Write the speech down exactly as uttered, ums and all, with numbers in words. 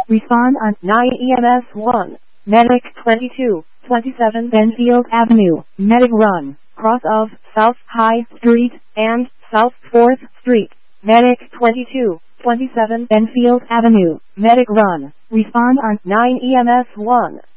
Respond on nine E M S one. Medic twenty-two twenty-seven Benfield Avenue, Medic Run, cross of South High Street and South fourth Street. Medic twenty-two twenty-seven Benfield Avenue, Medic Run. Respond on nine E M S one.